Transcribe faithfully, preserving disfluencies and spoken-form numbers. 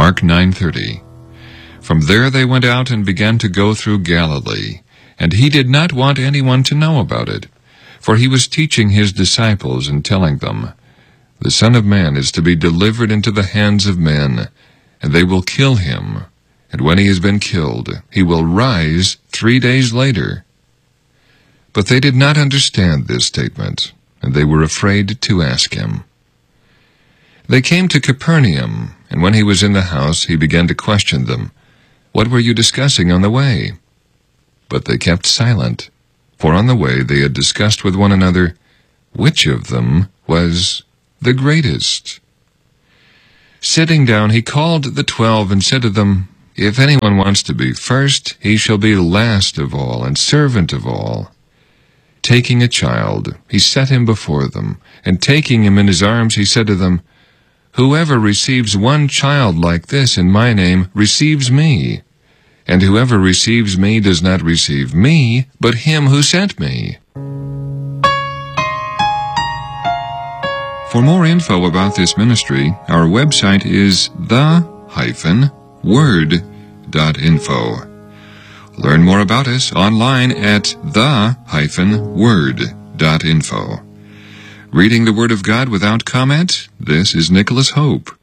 Mark nine thirty. From there they went out and began to go through Galilee, and he did not want anyone to know about it, for he was teaching his disciples and telling them, "The Son of Man is to be delivered into the hands of men, and they will kill him, and when he has been killed, he will rise three days later." But they did not understand this statement, and they were afraid to ask him. They came to Capernaum, and when he was in the house, he began to question them, "What were you discussing on the way?" But they kept silent, for on the way they had discussed with one another which of them was the greatest. Sitting down, he called the twelve and said to them, "If anyone wants to be first, he shall be last of all and servant of all." Taking a child, he set him before them, and taking him in his arms, he said to them, "Whoever receives one child like this in my name receives me, and whoever receives me does not receive me, but him who sent me." For more info about this ministry, our website is the dash word dot info. Learn more about us online at the dash word dot info. Reading the Word of God without comment, this is Nicholas Hope.